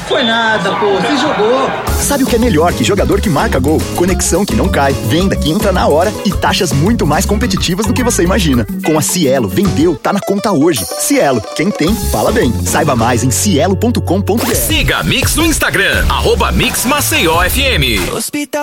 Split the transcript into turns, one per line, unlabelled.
Foi nada, pô, você jogou.
Sabe o que é melhor que jogador que marca gol? Conexão que não cai, venda que entra na hora e taxas muito mais competitivas do que você imagina. Com a Cielo, vendeu, tá na conta hoje. Cielo, quem tem, fala bem. Saiba mais em cielo.com.br.
Siga a Mix no Instagram, @MixMaceioFM.